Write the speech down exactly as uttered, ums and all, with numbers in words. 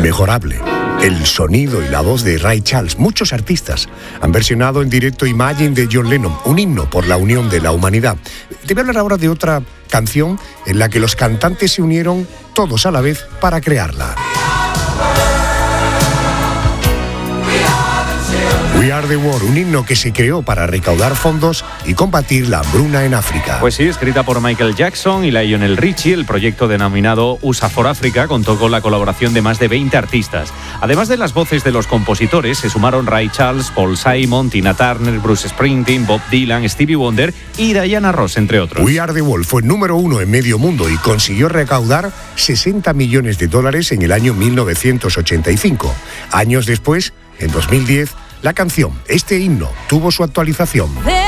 inmejorable. El sonido y la voz de Ray Charles. Muchos artistas han versionado en directo Imagine de John Lennon, un himno por la unión de la humanidad. Te voy a hablar ahora de otra canción en la que los cantantes se unieron todos a la vez para crearla. We Are the World, un himno que se creó para recaudar fondos y combatir la hambruna en África. Pues sí, escrita por Michael Jackson y Lionel Richie, el proyecto denominado U S A for Africa contó con la colaboración de más de veinte artistas. Además de las voces de los compositores, se sumaron Ray Charles, Paul Simon, Tina Turner, Bruce Springsteen, Bob Dylan, Stevie Wonder y Diana Ross, entre otros. We Are the World fue número uno en medio mundo y consiguió recaudar sesenta millones de dólares en el año mil novecientos ochenta y cinco. Años después, en dos mil diez, la canción, este himno, tuvo su actualización.